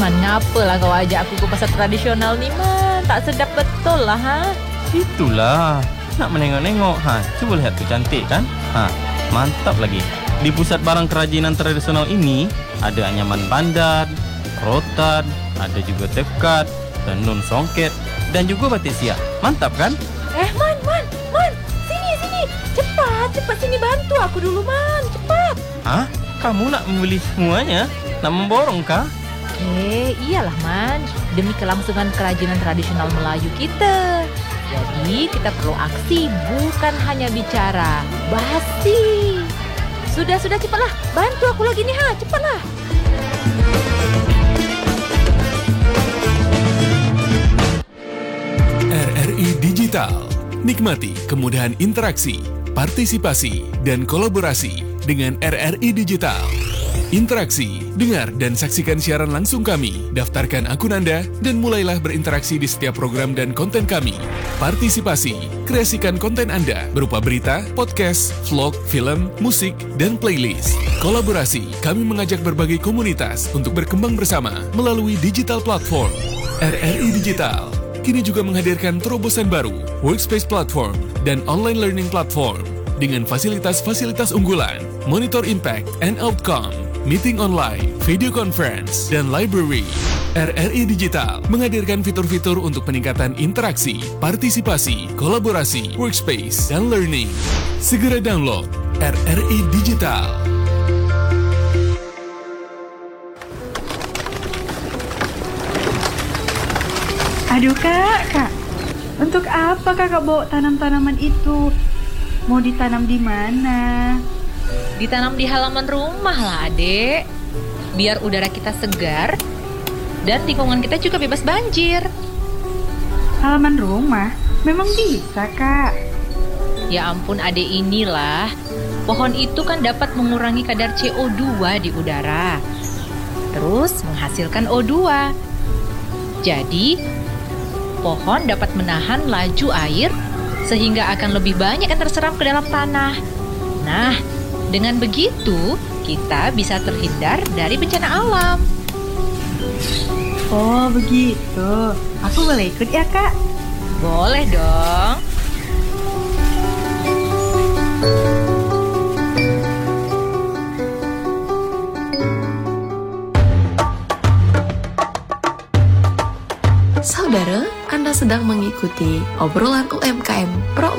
Man, ngapalah kau ajak aku ke pasar tradisional nih, Man? Tak sedap betul lah, ha? Itulah, nak menengok-nengok. Coba lihat tuh, cantik kan? Mantap lagi. Di pusat barang kerajinan tradisional ini ada anyaman pandan, rotan, ada juga tekat, tenun songket, dan juga batik siap. Mantap kan? Man, sini. Cepat sini bantu aku dulu, Man. Cepat. Kamu nak membeli semuanya? Nak memborong kah? Iyalah, Man. Demi kelangsungan kerajinan tradisional Melayu kita. Jadi kita perlu aksi, bukan hanya bicara. Basi. Sudah, cepatlah. Bantu aku lagi nih, cepatlah. RRI Digital. Nikmati kemudahan interaksi, partisipasi, dan kolaborasi dengan RRI Digital. Interaksi, dengar dan saksikan siaran langsung kami, daftarkan akun Anda, dan mulailah berinteraksi di setiap program dan konten kami. Partisipasi, kreasikan konten Anda berupa berita, podcast, vlog, film, musik, dan playlist. Kolaborasi, kami mengajak berbagai komunitas untuk berkembang bersama melalui digital platform. RRI Digital kini juga menghadirkan terobosan baru, workspace platform, dan online learning platform dengan fasilitas-fasilitas unggulan, monitor impact and outcome, meeting online, video conference, dan library. RRI Digital menghadirkan fitur-fitur untuk peningkatan interaksi, partisipasi, kolaborasi, workspace, dan learning. Segera download RRI Digital. Aduh kak, untuk apa kakak bawa tanam-tanaman itu? Mau ditanam di mana? Ditanam di halaman rumah lah, Adek. Biar udara kita segar dan lingkungan kita juga bebas banjir. Halaman rumah? Memang bisa kak? Ya ampun, Adek, inilah. Pohon itu kan dapat mengurangi kadar CO2 di udara, terus menghasilkan O2. Jadi pohon dapat menahan laju air sehingga akan lebih banyak yang terserap ke dalam tanah. Nah, dengan begitu kita bisa terhindar dari bencana alam. Oh begitu, aku boleh ikut ya kak? Boleh dong. Saudara, Anda sedang mengikuti obrolan UMKM Pro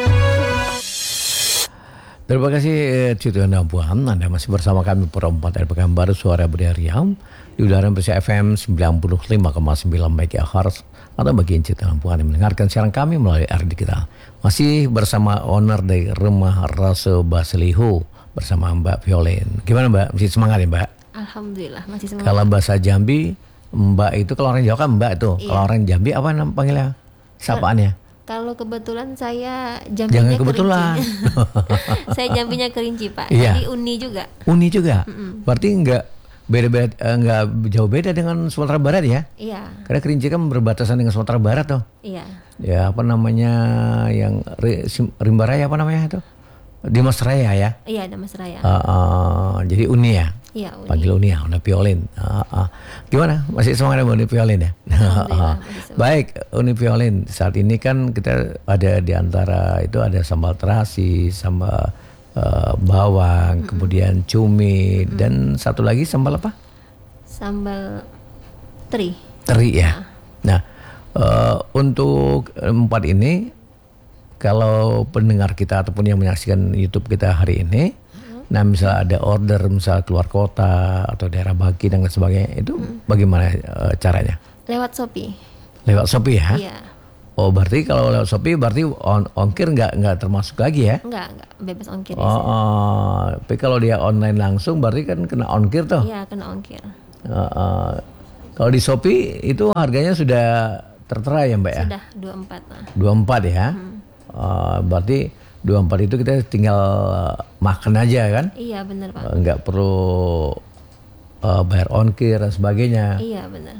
4. Terima kasih Cituan dan Puan. Anda masih bersama kami Pro 4 RPKM Baru Suara Budaya Riau di udara Indonesia FM 95,9 MHz atau bagi Cituan dan Puan yang mendengarkan siaran kami melalui RRI Digital. Masih bersama owner dari Rumah Rasa Baseliho bersama Mbak Violin. Gimana Mbak? Masih semangat ya Mbak? Alhamdulillah masih semangat. Kalau bahasa Jambi Mbak itu, kalau orang Jawa kan Mbak tuh. Iya. Kalau orang Jambi apa panggilnya? Sapaannya? Kalau kebetulan saya Jangan jambinya kebetulan. Kerinci. Saya jambinya Kerinci Pak. Iya. Jadi Uni juga. Uni juga. Berarti enggak beda-beda, enggak jauh beda dengan Sumatera Barat ya? Iya. Karena Kerinci kan berbatasan dengan Sumatera Barat tuh. Iya. Ya apa namanya yang Rimbaraya apa namanya itu? Dimas Raya ya? Iya, Dimas Raya. Jadi Uni ya? Iya, Uni. Panggil Uni ya, Uni Violin. Gimana? Masih semangat Uni Violin ya? Baik, Uni Violin. Saat ini kan kita ada di antara itu ada sambal terasi, sambal bawang, kemudian cumi, dan satu lagi sambal apa? Sambal teri. Teri ya. Nah, untuk empat ini, kalau pendengar kita ataupun yang menyaksikan YouTube kita hari ini, nah misalnya ada order, misalnya keluar kota atau daerah Baki dan sebagainya, itu bagaimana caranya? Lewat Shopee. Lewat Shopee ya? Iya. Oh berarti kalau lewat Shopee berarti ongkir nggak termasuk lagi ya? Enggak bebas ongkir. Tapi kalau dia online langsung berarti kan kena ongkir tuh? Iya, kena ongkir. Kalau di Shopee itu harganya sudah tertera ya Mbak ya? Sudah 24 lah. 24 ya? Berarti 24 itu kita tinggal makan aja kan? Iya benar Pak. Nggak perlu bayar ongkir dan sebagainya. Iya benar.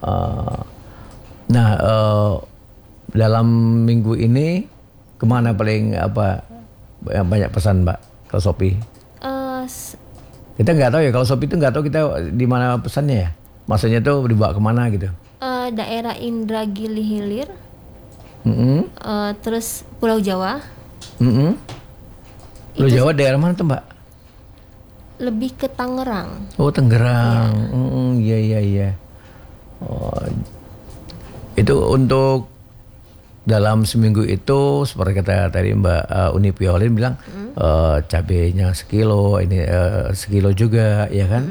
Nah dalam minggu ini kemana paling yang banyak pesan Mbak ke Shopee? Kita nggak tahu ya, kalau Shopee itu nggak tahu kita di mana pesannya ya? Maksudnya tuh dibawa kemana gitu? Daerah Indragiri Hilir, Mm-mm. terus Pulau Jawa. Mm-mm. Pulau Jawa daerah mana tuh Mbak? Lebih ke Tangerang. Oh Tangerang. Iya. Oh, itu untuk dalam seminggu itu seperti kata tadi Mbak Uni Piolin bilang cabenya sekilo, ini sekilo juga, ya kan?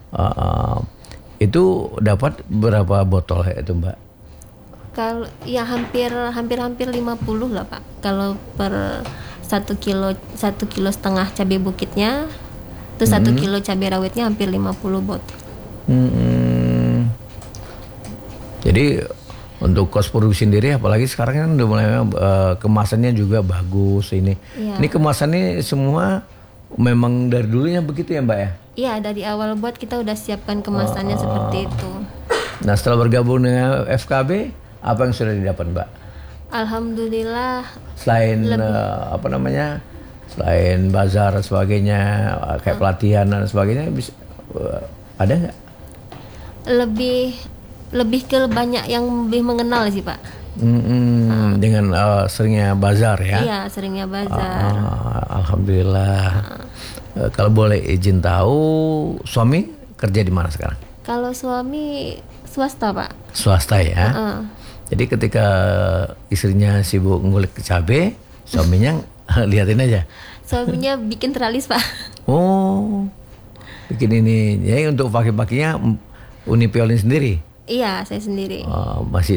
Itu dapat berapa botol ya itu Mbak? Kalau ya hampir 50 lah Pak. Kalau per 1 kilo setengah cabai bukitnya, terus 1 kilo cabai rawitnya hampir 50 botol. Jadi untuk kos produksi sendiri, apalagi sekarang kan udah mulai kemasannya juga bagus ini. Iya. Ini kemasannya semua memang dari dulunya begitu ya Mbak ya? Iya, dari awal buat kita udah siapkan kemasannya seperti itu. Nah setelah bergabung dengan FKB, apa yang sudah didapat Mbak? Alhamdulillah. Selain selain bazar dan sebagainya, kayak pelatihan dan sebagainya, ada nggak? Lebih ke banyak yang lebih mengenal sih Pak. Dengan seringnya bazar ya? Iya, seringnya bazar. Alhamdulillah. Kalau boleh izin tahu, suami kerja di mana sekarang? Kalau suami swasta Pak. Swasta ya. Jadi ketika istrinya sibuk ngulik cabai, suaminya liatin aja. Suaminya bikin teralis Pak. Oh, bikin ini. Jadi untuk pakai-pakainya Uni Piolin sendiri? Iya, saya sendiri. Masih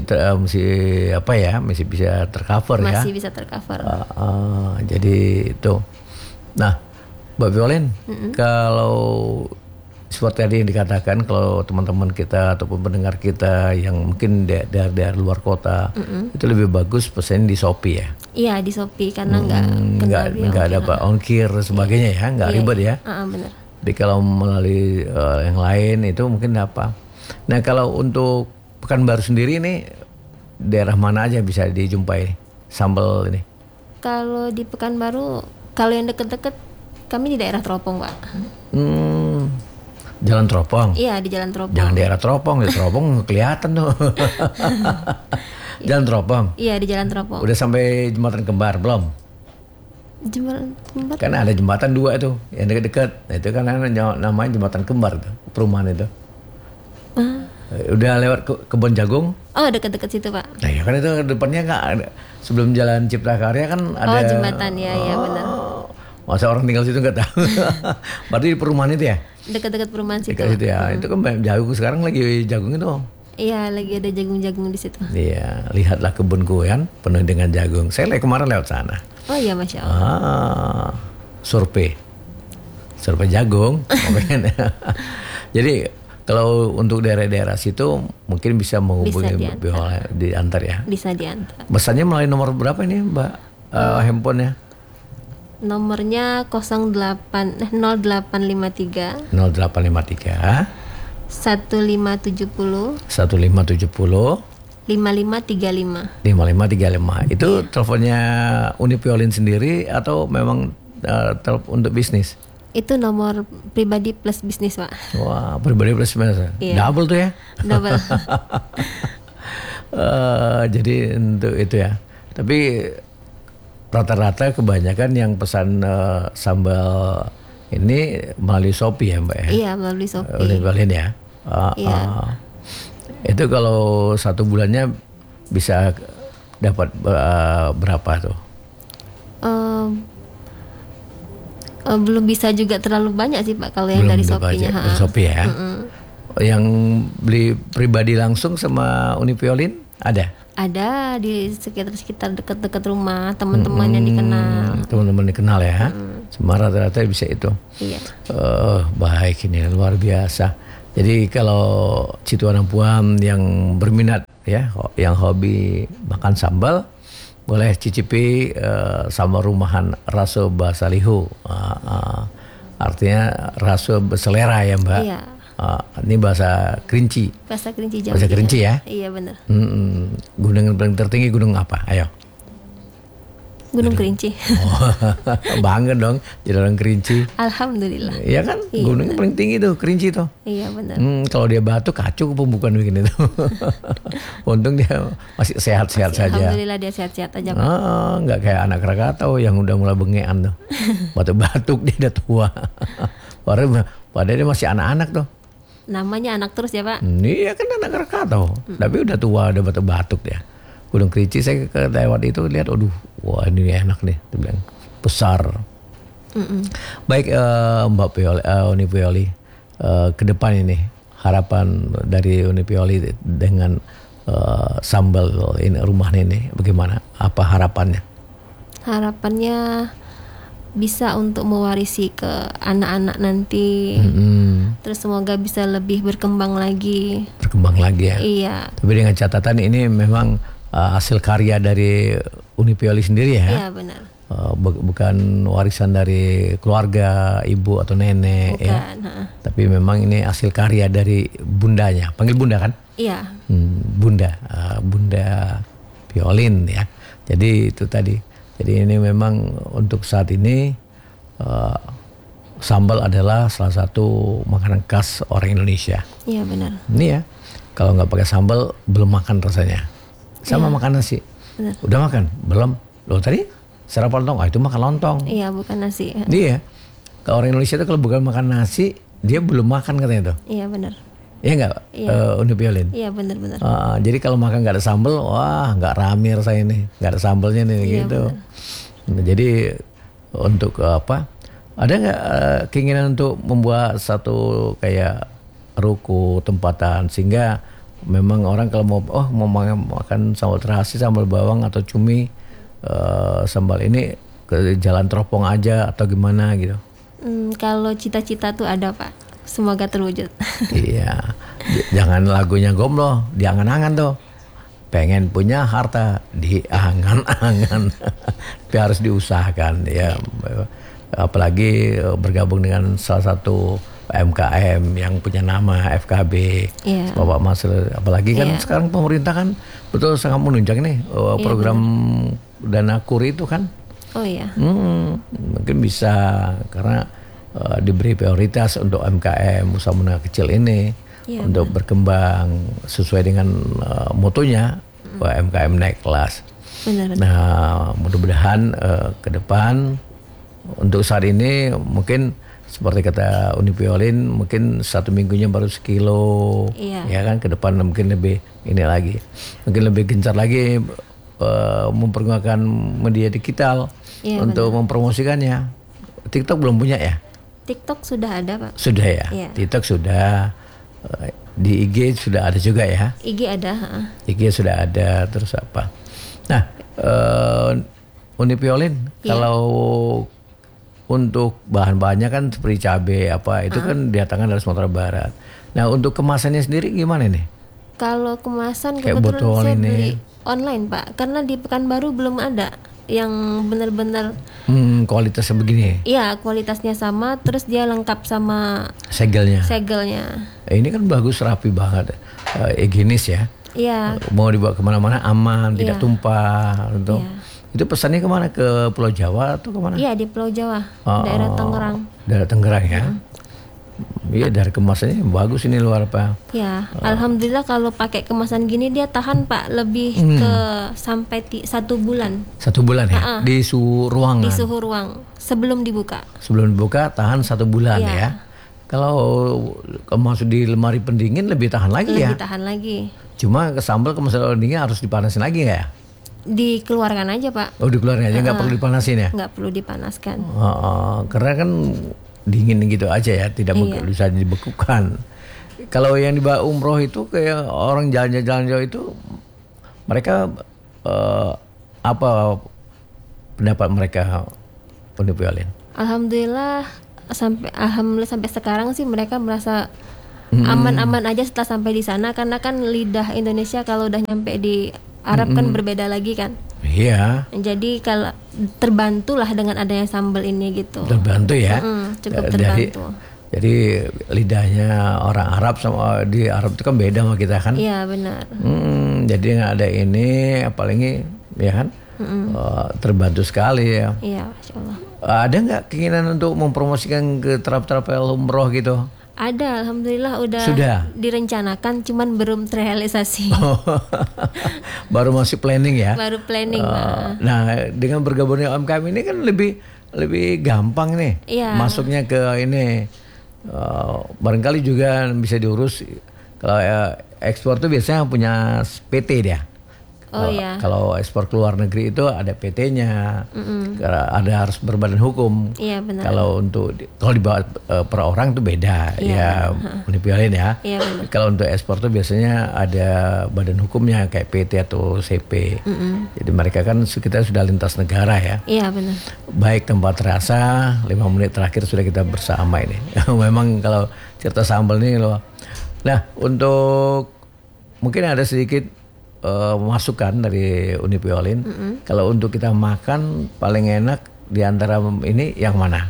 bisa tercover ya? Masih bisa tercover. Jadi itu. Nah, Mbak Piolin, kalau seperti tadi yang dikatakan, kalau teman-teman kita ataupun pendengar kita yang mungkin daerah luar kota, itu lebih bagus pesen di Shopee ya? Iya, di Shopee karena nggak ada Pak ongkir sebagainya ya, nggak ribet ya? Benar. Jadi kalau melalui yang lain itu mungkin apa? Nah kalau untuk Pekanbaru sendiri ini daerah mana aja bisa dijumpai sambal ini? Kalau di Pekanbaru, kalau yang deket-deket kami di daerah Teropong Pak. Jalan Teropong? Iya, di Jalan Teropong. Jangan daerah Teropong, di Teropong kelihatan tuh. Jalan Teropong? Iya, di Jalan Teropong. Udah sampai Jembatan Kembar belum? Jembatan Kembar? Kan ada jembatan 2 itu, yang dekat-dekat. Nah, itu kan namanya Jembatan Kembar tuh, perumahan itu. Udah lewat kebun jagung? Oh, dekat-dekat situ Pak. Nah ya kan itu depannya nggak ada. Sebelum Jalan Cipta Karya kan ada. Oh, jembatan ya, benar. Masa orang tinggal situ nggak tahu? Berarti di perumahan itu ya? Dekat-dekat perumahan situ. Dekat situ ya. Itu kan banyak jagung, sekarang lagi jagung itu. Iya, lagi ada jagung-jagung di situ. Iya, lihatlah kebunku kan penuh dengan jagung. Saya kemarin lewat sana. Oh iya, Masya Allah. Survei jagung. Jadi kalau untuk daerah-daerah situ mungkin bisa menghubungi diantar ya. Bisa diantar. Pesannya melalui nomor berapa ini Mbak? Handphonenya? Nomornya 0853 0853 1570 1570 5535. 5535. Itu teleponnya Uni Piolin sendiri atau memang untuk bisnis? Itu nomor pribadi plus bisnis Pak. Wah, pribadi plus bisnis. Iya. Double tuh ya? Double. Jadi untuk itu ya. Tapi rata-rata kebanyakan yang pesan sambal ini melalui Shopee ya Mbak ya? Iya, melalui Shopee. Uni Piolin ya? Iya. Itu kalau 1 bulannya bisa dapat berapa tuh? Belum bisa juga terlalu banyak sih Pak kalau yang dari Shopee-nya. Dari Shopee ya. Yang beli pribadi langsung sama Uni Piolin ada? Ada di sekitar dekat-dekat rumah, teman-teman yang dikenal. Teman-teman dikenal ya. Semua rata-rata bisa itu. Iya. Baik, ini luar biasa. Jadi kalau Cituanang Puan yang berminat ya, yang hobi makan sambal, boleh cicipi sambal rumahan Raso Basalihu. Artinya raso berselera ya Mbak. Iya. Ini bahasa Kerinci. Bahasa Kerinci Jambi. Bahasa Kerinci ya? Iya benar. Gunung yang paling tertinggi gunung apa? Ayo. Gunung Kerinci. Oh, bangga dong jadi orang Kerinci. Alhamdulillah. Iya kan, Iya, gunungnya paling tinggi tuh Kerinci tuh. Iya benar. Kalau dia batuk kacau pembukaan bikin itu. Untung dia masih sehat-sehat saja. Alhamdulillah dia sehat-sehat aja Pak. Nggak kayak anak Krakatau yang udah mulai bengean tuh. Batuk-batuk dia udah tua. Padahal dia masih anak-anak tuh. Namanya anak terus ya Pak. Iya kan anak Krakatau. Tapi udah tua, udah batuk-batuk dia. Gunung Kerinci saya ke lewat itu lihat, aduh, wah ini enak nih, dia bilang besar. Baik Mbak Pioli, Uni Pioli, ke depan ini harapan dari Uni Pioli dengan sambal ini rumah ini bagaimana? Apa harapannya? Harapannya bisa untuk mewarisi ke anak-anak nanti. Terus semoga bisa lebih berkembang lagi. Berkembang lagi ya. Iya. Tapi dengan catatan ini memang hasil karya dari Uni Pioli sendiri ya. Iya benar. Bukan warisan dari keluarga, ibu atau nenek. Bukan. Ya. Tapi memang ini hasil karya dari bundanya. Panggil bunda kan? Iya. Bunda Piolin ya. Jadi itu tadi. Jadi ini memang untuk saat ini sambal adalah salah satu makanan khas orang Indonesia. Iya benar. Ini ya. Kalau nggak pakai sambal belum makan rasanya. Sama makan nasi. Benar. Udah makan? Belum. Loh tadi sarapan lontong. Itu makan lontong. Iya bukan nasi. Iya. Kalau orang Indonesia itu kalau bukan makan nasi, dia belum makan katanya tuh. Iya benar. Iya nggak? Iya. Uni Piolin. Iya benar-benar. Jadi kalau makan nggak ada sambal, wah nggak rame rasanya nih, nggak ada sambalnya nih Iya, gitu. Nah, jadi untuk apa? Ada nggak keinginan untuk membuat satu kayak ruko tempatan sehingga memang orang kalau mau makan sambal terasi, sambal bawang atau cumi, sambal ini ke jalan teropong aja atau gimana gitu? Kalau cita-cita tuh ada Pak, semoga terwujud. Iya, jangan lagunya Gomlo, diangan-angan tuh. Pengen punya harta diangan-angan, tapi harus diusahakan ya. Apalagi bergabung dengan salah satu UMKM yang punya nama FKB, Bapak Mas. Apalagi kan sekarang pemerintah kan betul sangat menunjang nih program dana KUR itu kan. Oh iya. Mungkin bisa karena diberi prioritas untuk UMKM usaha menengah kecil ini untuk berkembang sesuai dengan motonya UMKM naik kelas. Benar. Nah mudah-mudahan ke depan untuk saat ini mungkin seperti kata Uni Piolin mungkin 1 minggunya baru sekilo, ya kan ke depan mungkin lebih ini lagi, mungkin lebih gencar lagi mempergunakan media digital untuk mempromosikannya. TikTok belum punya ya? TikTok sudah ada Pak. Sudah ya? TikTok sudah, di IG sudah ada juga ya? IG ada. IG sudah ada, terus apa? Nah, Uni Piolin kalau untuk bahan-bahannya kan seperti cabai apa itu kan datangkan dari Sumatera Barat. Nah untuk kemasannya sendiri gimana nih? Kalau kemasan kayak kebetulan botol saya ini beli online Pak, karena di Pekanbaru belum ada yang benar-benar kualitasnya begini. Iya kualitasnya sama, terus dia lengkap sama segelnya. Ini kan bagus, rapi banget, higienis ya. Iya. Mau dibawa kemana-mana aman, tidak tumpah. Untuk itu pesannya kemana? Ke Pulau Jawa atau kemana? Iya di Pulau Jawa, daerah Tangerang. Daerah Tangerang ya. Iya dari kemasannya bagus ini luar Pak. Ya, alhamdulillah kalau pakai kemasan gini dia tahan Pak lebih ke sampai 1 bulan. 1 bulan ya? Di suhu ruangan? Di suhu ruang sebelum dibuka. Sebelum dibuka tahan 1 bulan ya? Kalau masuk di lemari pendingin lebih tahan lagi ya? Lebih tahan lagi. Cuma ke sambal kemasan pendingin harus dipanasin lagi nggak ya? Dikeluarkan aja Pak. Oh dikeluarkan aja, nggak perlu dipanasin ya? Nggak perlu dipanaskan. Karena kan dingin gitu aja ya, tidak bisa dibekukan. Kalau yang dibawa umroh itu kayak orang jalan-jalan jauh itu, mereka apa pendapat mereka Uni Piolin? Alhamdulillah sampai sekarang sih mereka merasa aman-aman aja setelah sampai di sana, karena kan lidah Indonesia kalau udah nyampe di Arab kan berbeda lagi kan. Iya. Jadi kalau terbantulah dengan adanya sambal ini gitu. Terbantu ya. Cukup terbantu. Jadi lidahnya orang Arab sama di Arab itu kan beda sama kita kan. Iya benar. Jadi ada ini apalagi ya kan Terbantu sekali ya. Iya, Masya Allah. Ada nggak keinginan untuk mempromosikan ke travel umroh gitu? Ada, alhamdulillah Sudah? direncanakan, cuman belum terrealisasi. Baru masih planning ya? Baru planning, Pak. Nah, dengan bergabungnya UMKM ini kan lebih gampang nih Iya. masuknya ke ini. Barangkali juga bisa diurus. Kalau ekspor tuh biasanya punya PT dia. Oh iya. Kalau ekspor ke luar negeri itu ada PT-nya, ada harus berbadan hukum. Iya, benar. Kalau dibawa per orang tuh beda, Iya, ya Unipiolin ya. Iya, benar. Kalau untuk ekspor tuh biasanya ada badan hukumnya kayak PT atau CP. Jadi mereka kan kita sudah lintas negara ya. Iya, benar. Baik, tempat terasa 5 menit terakhir sudah kita bersama ini. Memang kalau cerita sambal ini loh. Nah, untuk mungkin ada sedikit masukan dari Unipiolin. Kalau untuk kita makan paling enak di antara ini yang mana?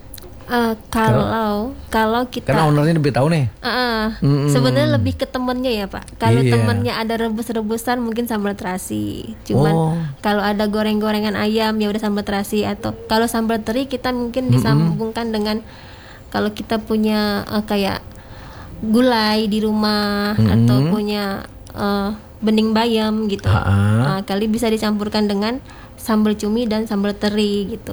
Kalau kita Karena ownernya lebih tahu nih. sebenarnya lebih ke temennya ya, Pak. Kalau Iya. temennya ada rebus-rebusan mungkin sambal terasi. Cuman kalau ada goreng-gorengan ayam ya udah sambal terasi, atau kalau sambal teri kita mungkin disambungkan dengan kalau kita punya kayak gulai di rumah atau punya bening bayam gitu. Kali bisa dicampurkan dengan sambal cumi dan sambal teri gitu.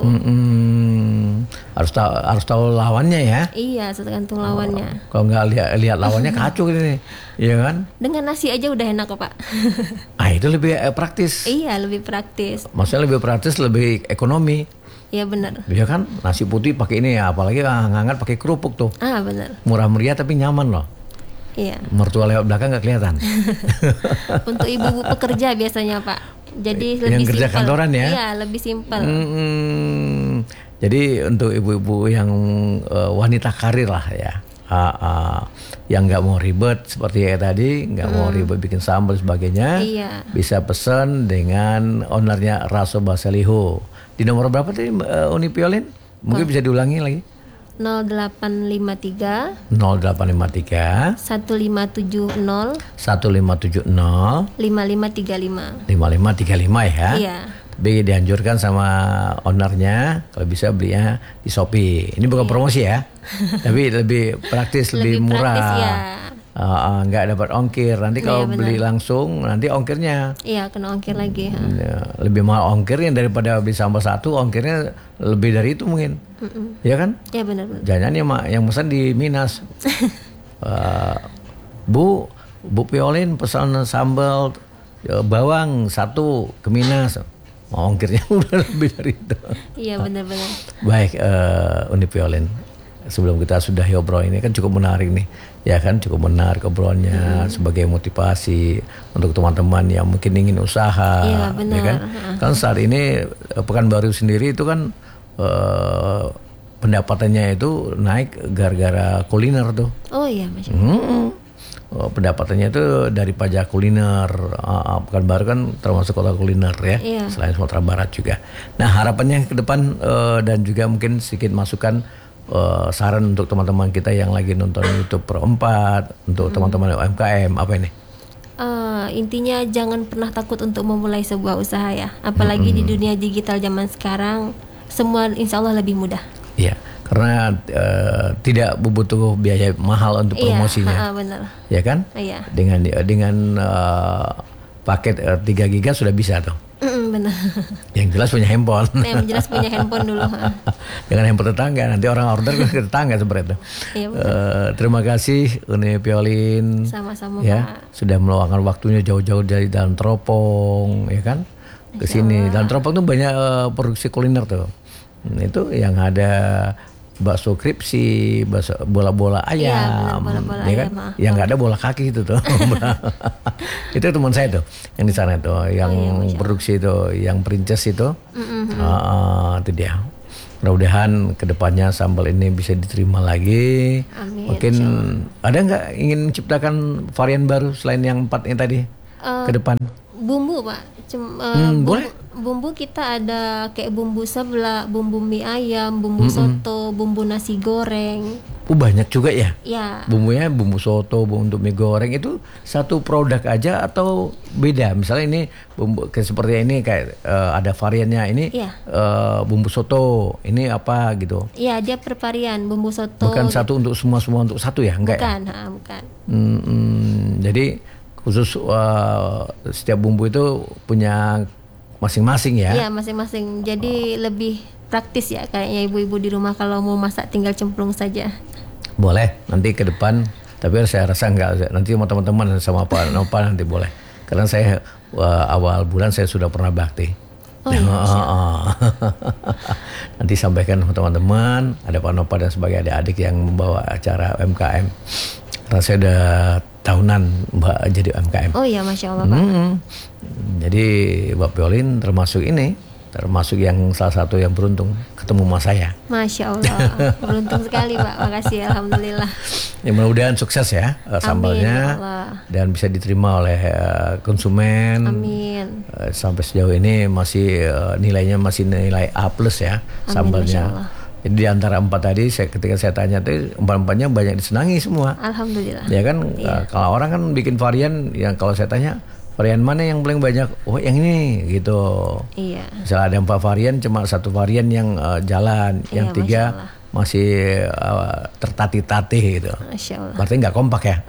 Harus tahu lawannya ya. Iya, tergantung lawannya. Kalau nggak lihat lawannya kacau gitu nih, iya kan? Dengan nasi aja udah enak kok, Pak. Itu lebih praktis. Iya, lebih praktis. Maksudnya lebih praktis, lebih ekonomi. Iya, benar. Iya kan? Nasi putih pakai ini ya, apalagi hangat pakai kerupuk tuh. Benar. Murah meriah tapi nyaman loh. Iya. Mertua lewat belakang nggak kelihatan. Untuk ibu-ibu pekerja biasanya, Pak. Jadi lebih Yang kerja simpel. kantoran ya? Iya, lebih simpel. Jadi untuk ibu-ibu yang wanita karir lah ya, yang nggak mau ribet seperti kayak tadi, nggak mau ribet bikin sambal sebagainya, Iya. bisa pesan dengan ownernya Raso Basaliho. Di nomor berapa tadi Unipiolin? Mungkin bisa diulangi lagi. 0853 0853 1570 1570 5535. 5535 ya. Iya. Tapi dianjurkan sama ownernya kalau bisa belinya di Shopee. Ini bukan promosi ya, tapi lebih praktis, lebih murah. Praktis ya. Nggak dapat ongkir. Nanti kalau Iya, beli langsung, nanti ongkirnya Iya, kena ongkir lagi. lebih mahal ongkirnya daripada beli sambal satu, ongkirnya lebih dari itu mungkin. Ya kan? Iya, benar-benar. Jangan yang pesan di Minas. Bu Piolin pesan sambal bawang satu ke Minas. Ongkirnya udah lebih dari itu. Iya, benar-benar. Baik, Unipiolin. Sebelum kita sudahi obrol ini kan cukup menarik nih, ya kan, cukup menarik obrolnya sebagai motivasi untuk teman-teman yang mungkin ingin usaha, Iya, benar. ya kan? Kan saat ini Pekanbaru sendiri itu kan pendapatannya itu naik gara-gara kuliner tuh. Oh iya, Masya Allah. Pendapatannya itu dari pajak kuliner. Pekanbaru kan termasuk kota kuliner ya, Iya. selain Sumatera Barat juga. Nah, harapannya ke depan dan juga mungkin sedikit masukan saran untuk teman-teman kita yang lagi nonton YouTube Pro 4, untuk teman-teman UMKM apa ini? Intinya jangan pernah takut untuk memulai sebuah usaha ya. Apalagi di dunia digital zaman sekarang, semua insya Allah lebih mudah. Iya, karena tidak butuh biaya mahal untuk promosinya. Iya, benar. Ya kan? Iya. Dengan paket 3 giga sudah bisa tuh. Benar. Yang jelas punya handphone. Yang jelas punya handphone dulu. Jangan handphone tetangga, nanti orang order ke tetangga seperti itu. Iya, terima kasih Unipiolin. Sama-sama, Ya, Pak. sudah meluangkan waktunya jauh-jauh dari Dalam Teropong, ya kan? Ke sini. Dalam Teropong tuh banyak produksi kuliner tuh. Itu yang ada bakso kripsi, bakso bola-bola ayam, benar, bola-bola ya kan? ayam, Yang nggak ada bola kaki itu tuh. Itu teman saya tuh, yang di sana tuh, yang produksi itu, yang perinces itu. Itu dia. Mudah-mudahan kedepannya sambal ini bisa diterima lagi. Amin, Mungkin ada nggak ingin menciptakan varian baru selain yang 4 ini tadi ke depan? Bumbu, Pak. Boleh. Bumbu kita ada kayak bumbu seblak, bumbu mie ayam, bumbu soto, bumbu nasi goreng. banyak juga ya? Ya, Bumbunya bumbu soto, bumbu untuk mie goreng itu satu produk aja atau beda? Misalnya ini bumbu seperti ini kayak ada variannya ini Iya. Bumbu soto ini apa gitu? iya dia pervarian bumbu soto. Bukan satu untuk semua untuk satu ya? Enggak ya? Bukan, bukan. Jadi khusus setiap bumbu itu punya masing-masing ya? Iya masing-masing. Jadi lebih praktis ya kayaknya ibu-ibu di rumah kalau mau masak tinggal cemplung saja. Boleh nanti ke depan, tapi saya rasa enggak, nanti sama teman-teman sama Pak Nopal nanti boleh, karena saya awal bulan saya sudah pernah bakti. Oh iya, Masya Allah. Nanti sampaikan sama teman-teman, ada Pak Nopal dan sebagai adik-adik yang membawa acara UMKM, karena saya udah tahunan Mbak jadi UMKM. Oh iya Masya Allah Pak. Jadi Mbak Piolin termasuk yang salah satu yang beruntung ketemu sama saya. Masya Allah, beruntung sekali Pak, makasih Alhamdulillah. Ya mudah-mudahan sukses ya sambalnya, ya Allah. dan bisa diterima oleh konsumen. Amin. Sampai sejauh ini masih nilainya masih nilai A+ ya Amin, sambalnya. Masya Allah. Jadi di antara 4 tadi ketika saya tanya tuh 4-4-nya banyak disenangi semua. Alhamdulillah. Ya kan Iya. kalau orang kan bikin varian yang kalau saya tanya varian mana yang paling banyak? Oh yang ini gitu. Iya. Misalnya ada 4 varian, cuma 1 varian yang jalan, yang Iya, 3 Masya Allah. masih tertatih-tatih gitu. Masya Allah. Berarti nggak kompak ya.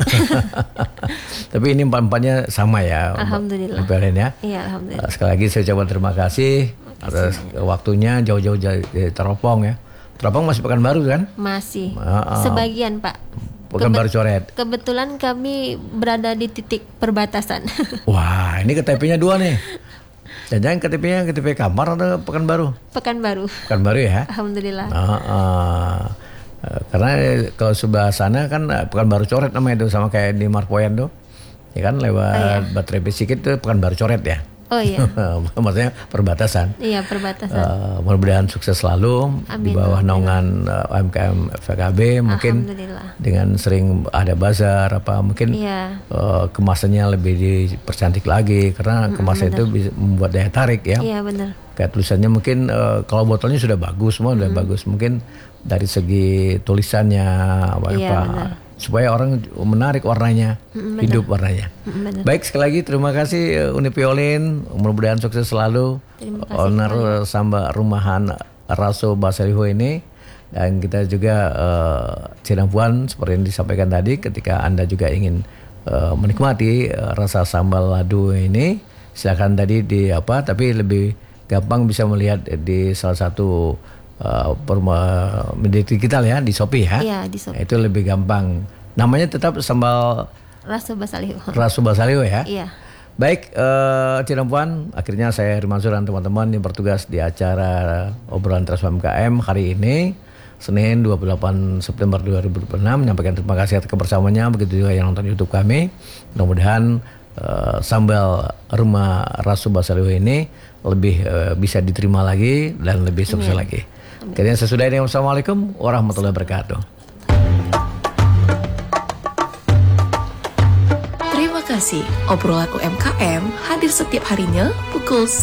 Tapi ini 4-4-nya sama ya. Alhamdulillah. Mbak Piolin ya. Iya Alhamdulillah. Sekali lagi saya ucapkan terima kasih atas waktunya jauh-jauh dari Teropong ya. Teropong masih Pekanbaru kan? Masih. Ah. Sebagian Pak. Pekanbaru Coret. Kebetulan kami berada di titik perbatasan. Wah, ini KTP-nya 2 nih. Jangan KTP-nya KTP Kamar atau Pekanbaru? Pekanbaru. Pekanbaru ya. Alhamdulillah. Karena kalau sebelah sana kan Pekanbaru Coret namanya itu, sama kayak di Marpoyan tuh. Ya kan lewat Baterai Besikit itu Pekanbaru Coret ya. Oh iya. Maksudnya perbatasan. Iya perbatasan. Mudah-mudahan sukses selalu di Amin, bawah naungan UMKM FKB, mungkin Alhamdulillah. dengan sering ada bazar apa mungkin Iya. kemasannya lebih dipercantik lagi, karena kemasan itu bisa membuat daya tarik ya. Iya benar. Kayak tulisannya mungkin kalau botolnya sudah bagus, semua udah bagus, mungkin dari segi tulisannya apa, Iya, benar. supaya orang menarik warnanya, hidup warnanya. Benar. Baik, sekali lagi terima kasih Uni Piolin, mudah-mudahan sukses selalu. Terima kasih Owner Samba Rumahan Raso Basaliho ini, dan kita juga Cinampuan seperti yang disampaikan tadi, ketika Anda juga ingin menikmati rasa sambal ladu ini, silakan tadi tapi lebih gampang bisa melihat di salah satu media digital ya, di Shopee ya. Iya di Shopee. Itu lebih gampang. Namanya tetap sambal Raso Basaliho. Raso Basaliho ya. Iya. Baik, Cinampuan, akhirnya saya Heri Mansur dan teman-teman yang bertugas di acara obrolan Trans UMKM hari ini, Senin 28 September 2026, menyampaikan terima kasih atas kebersamaannya, begitu juga yang nonton YouTube kami. Mudah-mudahan sambal rumah Raso Basaliho ini lebih bisa diterima lagi dan lebih sukses lagi. Akhirnya saya sudahi dengan Assalamualaikum warahmatullahi wabarakatuh. Terima kasih. Obrolan UMKM hadir setiap harinya pukul